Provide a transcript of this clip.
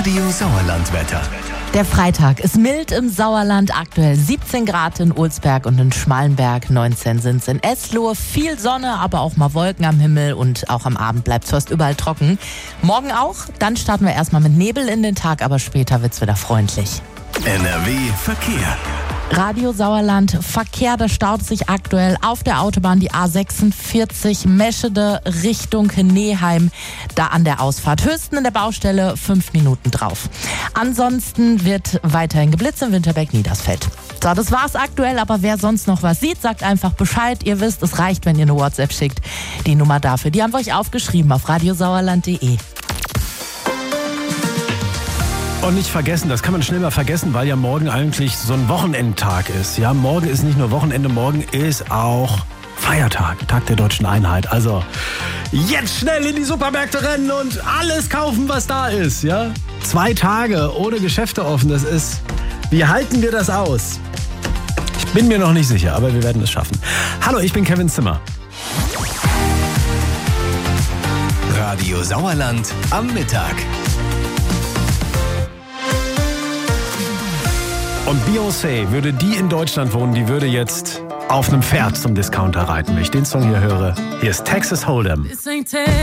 Radio Sauerland-Wetter. Der Freitag ist mild im Sauerland, aktuell 17 Grad in Olsberg und in Schmalenberg, 19 sind es in Eslohe. Viel Sonne, aber auch mal Wolken am Himmel und auch am Abend bleibt es fast überall trocken. Morgen auch, dann starten wir erstmal mit Nebel in den Tag, aber später wird es wieder freundlich. NRW Verkehr. Radio Sauerland, Verkehr, da staut sich aktuell auf der Autobahn die A46 Meschede Richtung Neheim, da an der Ausfahrt. Höchsten in der Baustelle 5 Minuten drauf. Ansonsten wird weiterhin geblitzt in Winterberg-Niedersfeld. So, das war's aktuell, aber wer sonst noch was sieht, sagt einfach Bescheid. Ihr wisst, es reicht, wenn ihr eine WhatsApp schickt. Die Nummer dafür, die haben wir euch aufgeschrieben auf radiosauerland.de. Und nicht vergessen, das kann man schnell mal vergessen, weil ja morgen eigentlich so ein Wochenendtag ist. Ja, morgen ist nicht nur Wochenende, morgen ist auch Feiertag, Tag der Deutschen Einheit. Also jetzt schnell in die Supermärkte rennen und alles kaufen, was da ist. Ja, 2 Tage ohne Geschäfte offen, das ist... Wie halten wir das aus? Ich bin mir noch nicht sicher, aber wir werden es schaffen. Hallo, ich bin Kevin Zimmer. Radio Sauerland am Mittag. Und Beyoncé, würde die in Deutschland wohnen, die würde jetzt auf einem Pferd zum Discounter reiten. Wenn ich den Song hier höre, hier ist Texas Hold'em.